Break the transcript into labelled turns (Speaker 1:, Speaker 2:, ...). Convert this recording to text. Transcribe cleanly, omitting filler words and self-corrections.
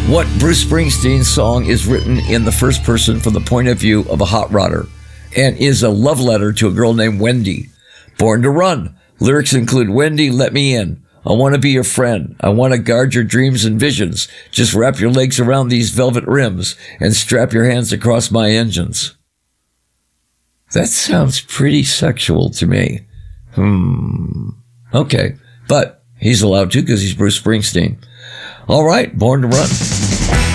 Speaker 1: What Bruce Springsteen's song is written in the first person from the point of view of a hot rodder and is a love letter to a girl named Wendy. Born to Run. Lyrics include, Wendy, let me in. I want to be your friend. I want to guard your dreams and visions. Just wrap your legs around these velvet rims and strap your hands across my engines. That sounds pretty sexual to me. Okay. But he's allowed to because he's Bruce Springsteen. All right, Born to Run.